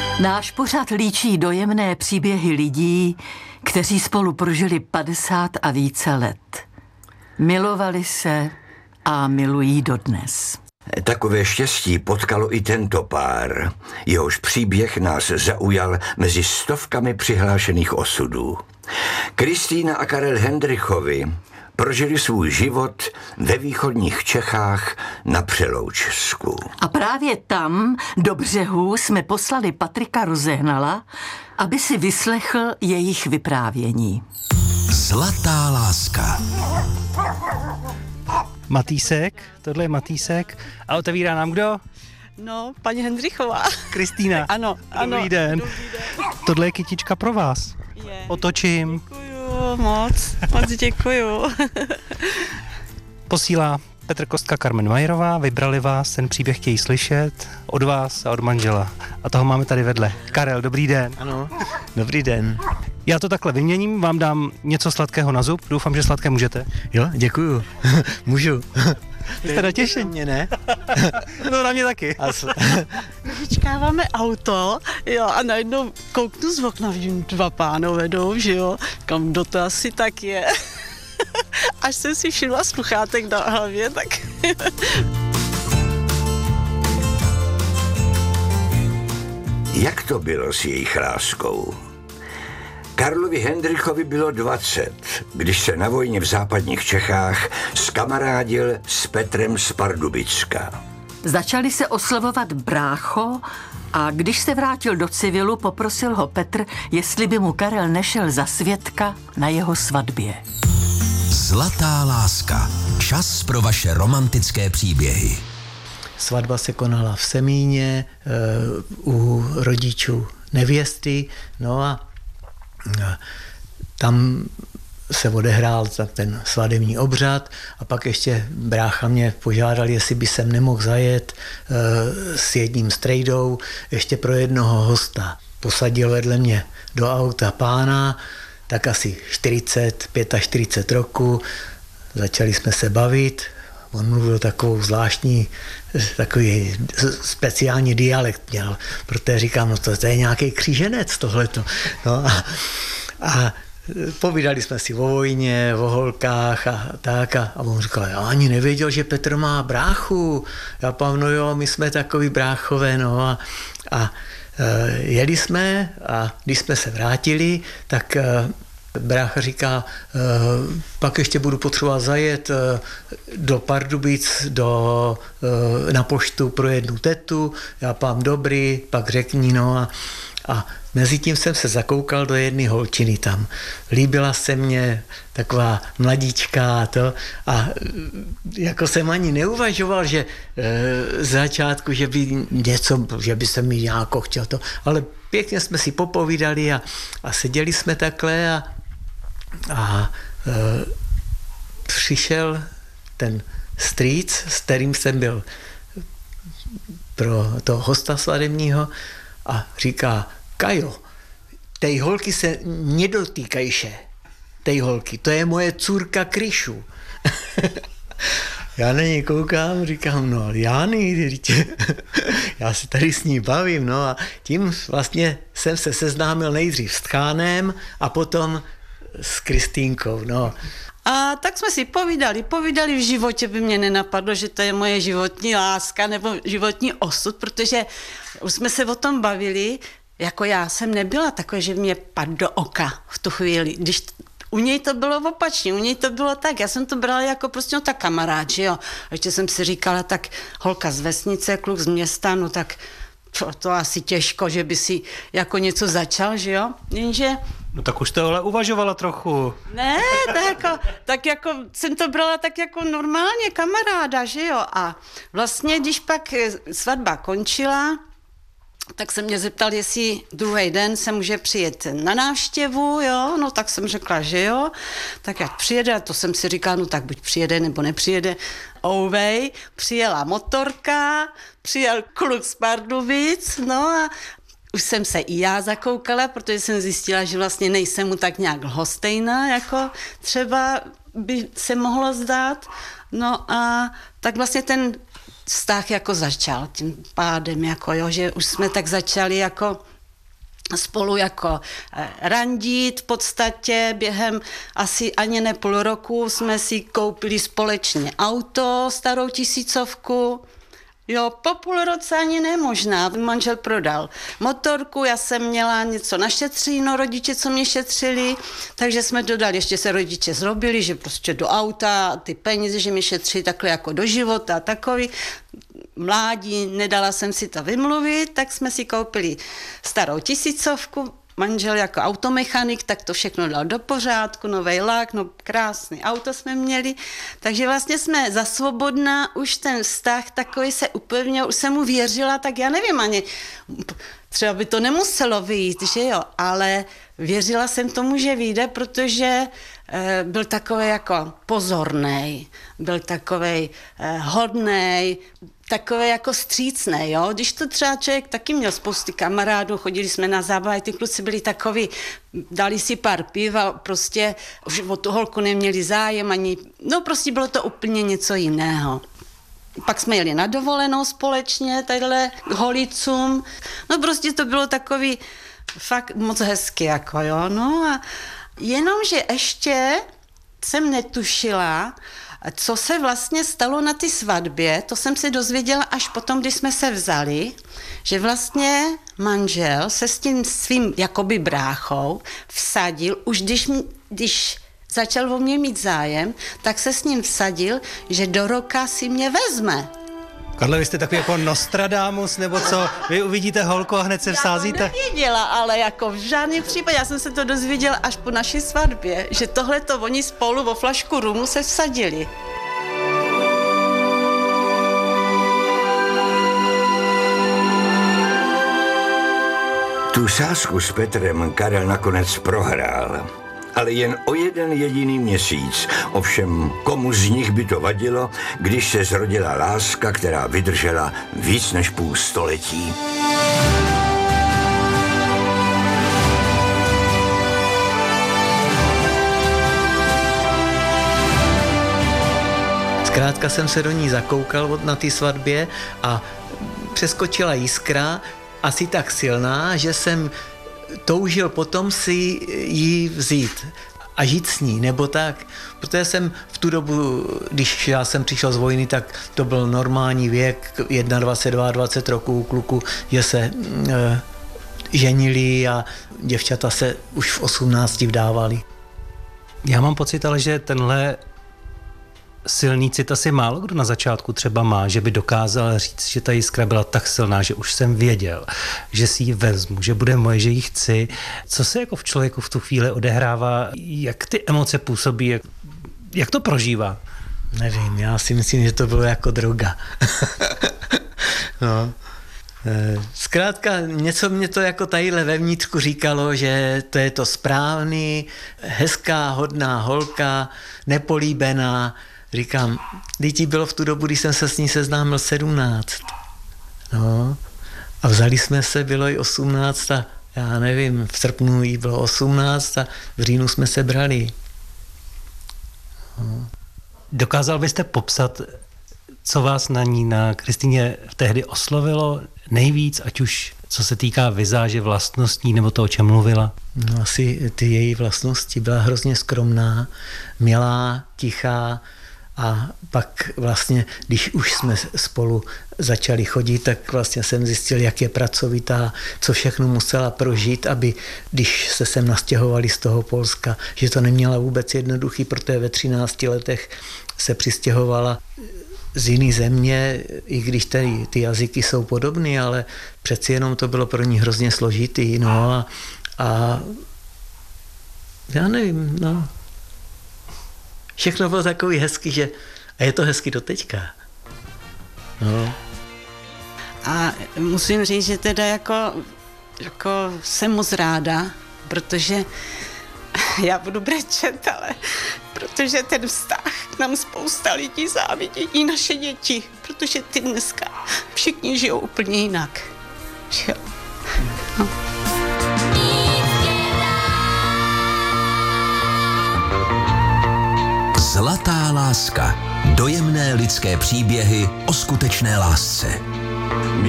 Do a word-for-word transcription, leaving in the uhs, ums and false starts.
Náš pořad líčí dojemné příběhy lidí, kteří spolu prožili padesát a více let. Milovali se a milují dodnes. Takové štěstí potkalo i tento pár. Jehož příběh nás zaujal mezi stovkami přihlášených osudů. Kristýna a Karel Hendrychovi prožili svůj život ve východních Čechách na Přeloučsku. A právě tam, do břehů, jsme poslali Patrika Rozehnala, aby si vyslechl jejich vyprávění. Zlatá láska. Matýsek, tohle je Matýsek. A otevírá nám kdo? No, paní Hendrychová. Kristýna. Ano, ano. Dobrý den. Dobrý den. Tohle je kytička pro vás. Je. Otočím. Děkuju moc, moc děkuju. Posílá Petr Kostka, Carmen Majerová. Vybrali vás, ten příběh chtějí slyšet od vás a od manžela. A toho máme tady vedle. Karel, dobrý den. Ano, dobrý den. Já to takhle vyměním, vám dám něco sladkého na zub. Doufám, že sladké můžete. Jo, děkuju. Můžu. Vy jste natěšení. Mě ne? No na mě taky. Vyčkáváme auto, jo, a najednou kouknu z okna, vidím dva pánové jdou, že jo, kam kdo to asi tak je. Až jsem si všimla sluchátek na hlavě, tak... Jak to bylo s jejich láskou? Karlovi Hendrychovi bylo dvacet, když se na vojně v západních Čechách skamarádil s Petrem z Pardubicka. Začali se oslovovat brácho a když se vrátil do civilu, poprosil ho Petr, jestli by mu Karel nešel za svědka na jeho svatbě. Zlatá láska. Čas pro vaše romantické příběhy. Svatba se konala v Semíně uh, u rodičů nevěsty, no a uh, tam se odehrál ten svatební obřad a pak ještě brácha mě požádal, jestli by sem nemohl zajet uh, s jedním strejdou ještě pro jednoho hosta. Posadil vedle mě do auta pána, tak asi čtyřicet, čtyřicet pět roku, začali jsme se bavit, on mluvil takovou zvláštní, takový speciální dialekt měl, protože říkám, no to, to je nějaký kříženec tohleto. No a, a povídali jsme si o vojně, o holkách a tak a, a on říkal, já ani nevěděl, že Petr má bráchu. Já pám, no jo, my jsme takový bráchové, no a, a jeli jsme a když jsme se vrátili, tak brácha říká, pak ještě budu potřebovat zajet do Pardubic do, na poštu pro jednu tetu, já pám dobrý, pak řekni, no a, a mezi tím jsem se zakoukal do jedné holčiny tam. Líbila se mně taková mladíčka a to a jako jsem ani neuvažoval, že e, z začátku, že by něco, že by se mi nějako chtěl to, ale pěkně jsme si popovídali a, a seděli jsme takhle a, a e, přišel ten strýc, s kterým jsem byl pro toho hosta svatebního a říká, Kajo, tej holky se nedotýkajše, tej holky, to je moje cůrka Kryšu. Já na něj koukám, říkám, no já nejde, já se tady s ní bavím, no a tím vlastně jsem se seznámil nejdřív s Tchánem a potom s Kristýnkou, no. A tak jsme si povídali, povídali, v životě by mě nenapadlo, že to je moje životní láska nebo životní osud, protože už jsme se o tom bavili, jako já jsem nebyla takové, že mě padl do oka v tu chvíli, když u něj to bylo opačně, u něj to bylo tak, já jsem to brala jako prostě no tak kamarád, že jo. A ještě jsem si říkala, tak holka z vesnice, kluk z města, no tak to, to asi těžko, že by si jako něco začal, že jo. Jenže... No tak už to ale uvažovala trochu. Ne, tak jako, tak jako jsem to brala tak jako normálně kamaráda, že jo. A vlastně, když pak svatba končila, tak se mě zeptal, jestli druhý den se může přijet na návštěvu, jo, no tak jsem řekla, že jo, tak jak přijede, a to jsem si říkala, no tak buď přijede, nebo nepřijede. Ouvej, přijela motorka, přijel kluk z Pardubic, no a už jsem se i já zakoukala, protože jsem zjistila, že vlastně nejsem mu tak nějak lhostejná, jako třeba by se mohlo zdát, no a tak vlastně ten vztah jako začal tím pádem, jako jo, že už jsme tak začali jako spolu jako randit v podstatě. Během asi ani ne půl roku jsme si koupili společně auto, starou tisícovku. Jo, po půl roce ani nemožná. Manžel prodal motorku, já jsem měla něco našetřeno, rodiče, co mě šetřili, takže jsme dodali, ještě se rodiče zrobili, že prostě do auta, ty peníze, že mi šetří takhle jako do života a takový. Mládí, nedala jsem si to vymluvit, tak jsme si koupili starou tisícovku, manžel jako automechanik, tak to všechno dal do pořádku, novej lak, no krásný auto jsme měli, takže vlastně jsme za svobodná, už ten vztah takový se upevnil, už jsem mu věřila, tak já nevím ani, třeba by to nemuselo vyjít, že jo, ale věřila jsem tomu, že vyjde, protože e, byl takový jako pozornej, byl takový e, hodnej, takový jako vstřícnej, jo. Když to třeba člověk taky měl spousty kamarádů, chodili jsme na zábavy, ty kluci byli takový, dali si pár piv a prostě už o tu holku neměli zájem ani, no prostě bylo to úplně něco jiného. Pak jsme jeli na dovolenou společně, tadyhle holicům, no prostě to bylo takový fakt moc hezky, jako jo, no a jenomže ještě jsem netušila, co se vlastně stalo na ty svatbě, to jsem se dozvěděla až potom, když jsme se vzali, že vlastně manžel se s tím svým jakoby bráchou vsadil, už když, když začal o mě mít zájem, tak se s ním vsadil, že do roka si mě vezme. Karle, vy jste takový jako Nostradamus, nebo co? Vy uvidíte holku a hned se vsázíte? Já to nevěděla, ale jako v žádném případě. Já jsem se to dozvěděla až po naší svatbě, že tohle to oni spolu o flašku rumu se vsadili. Tu sázku s Petrem Karel nakonec prohrál. Ale jen o jeden jediný měsíc. Ovšem, komu z nich by to vadilo, když se zrodila láska, která vydržela víc než půl století. Zkrátka jsem se do ní zakoukal na té svatbě a přeskočila jiskra, asi tak silná, že jsem toužil potom si ji vzít a žít s ní, nebo tak. Protože jsem v tu dobu, když já jsem přišel z vojny, tak to byl normální věk, dvacet jedna, dvacet dva roků kluku, že se e, ženili a děvčata se už v osmnácti vdávali. Já mám pocit, ale že tenhle silný cit asi málo kdo na začátku třeba má, že by dokázal říct, že ta jiskra byla tak silná, že už jsem věděl, že si ji vezmu, že bude moje, že ji chci. Co se jako v člověku v tu chvíli odehrává, jak ty emoce působí, jak, jak to prožívá? Nevím, já si myslím, že to bylo jako droga. no. Zkrátka něco mě to jako tadyhle vevnitřku říkalo, že to je to správný, hezká, hodná holka, nepolíbená. Říkám, děti bylo v tu dobu, když jsem se s ní seznámil sedmnáct. No, a vzali jsme se, bylo i osmnáct a já nevím, v srpnu jí bylo osmnáct a v říjnu jsme se brali. No. Dokázal byste popsat, co vás na ní, na Kristýně tehdy oslovilo nejvíc, ať už co se týká vizáže, vlastností nebo toho, o čem mluvila? No, asi ty její vlastnosti, byla hrozně skromná, milá, tichá a pak vlastně, když už jsme spolu začali chodit, tak vlastně jsem zjistil, jak je pracovitá, co všechno musela prožít, aby když se sem nastěhovali z toho Polska, že to neměla vůbec jednoduchý, protože ve třinácti letech se přistěhovala z jiné země, i když tady ty jazyky jsou podobné, ale přeci jenom to bylo pro ní hrozně složitý. No a, a já nevím, no. Všechno bylo takový hezky, že a je to hezky do teďka. No. A musím říct, že teda jako, jako jsem moc ráda, protože já budu brečet, ale protože ten vztah nám spousta lidí závidí, i naše děti, protože ty dneska všichni žijou úplně jinak. Že jo? No. Zlatá láska. Dojemné lidské příběhy o skutečné lásce.